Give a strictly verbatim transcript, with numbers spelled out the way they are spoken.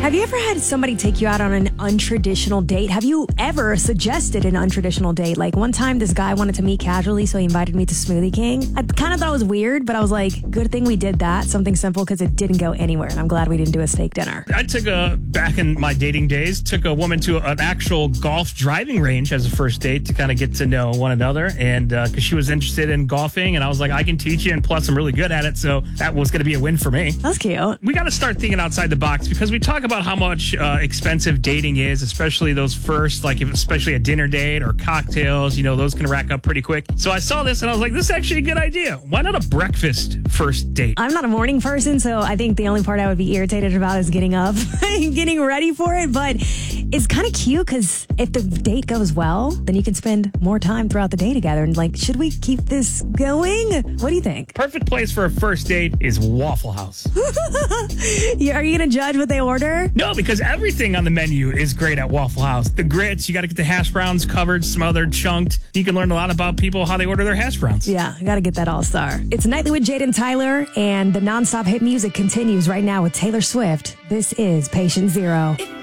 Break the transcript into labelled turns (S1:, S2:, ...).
S1: Have you ever had somebody take you out on an untraditional date? Have you ever suggested an untraditional date? Like one time this guy wanted to meet casually, so he invited me to Smoothie King. I kind of thought it was weird, but I was like, good thing we did that. Something simple because it didn't go anywhere. And I'm glad we didn't do a steak dinner.
S2: I took a, back in my dating days, took a woman to an actual golf driving range as a first date to kind of get to know one another. And because uh, she was interested in golfing, and I was like, I can teach you, and plus I'm really good at it. So that was going to be a win for me.
S1: That's cute.
S2: We got to start thinking outside the box because we talk about how much uh, expensive dating is, especially those first, like if, especially a dinner date or cocktails, you know, those can rack up pretty quick. So I saw this and I was like, this is actually a good idea. Why not a breakfast first date?
S1: I'm not a morning person, so I think the only part I would be irritated about is getting up and getting ready for it. But it's kind of cute because if the date goes well, then you can spend more time throughout the day together. And like, should we keep this going? What do you think?
S2: Perfect place for a first date is Waffle House.
S1: Yeah, are you going to judge what they order?
S2: No, because everything on the menu is great at Waffle House. The grits, you got to get the hash browns covered, smothered, chunked. You can learn a lot about people, how they order their hash browns.
S1: Yeah, I got to get that all-star. It's Nightly with Jade and Tyler, and the nonstop hit music continues right now with Taylor Swift. This is Patient Zero.